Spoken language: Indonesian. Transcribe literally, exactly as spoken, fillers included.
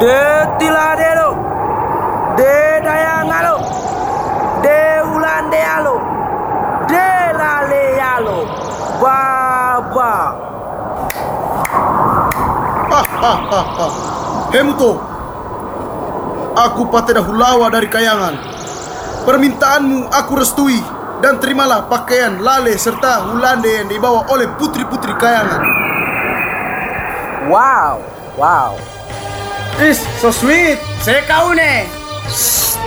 De tilade lo, de dayangalo, de ulande alo, de lale alo, baba. Hahaha. Hemuto, aku Pateda Hulawa dari Kayangan. Permintaanmu aku restui, dan terimalah pakaian lale serta hulande yang dibawa oleh putri-putri Kayangan. Wow, wow. Is so sweet. Sekaune.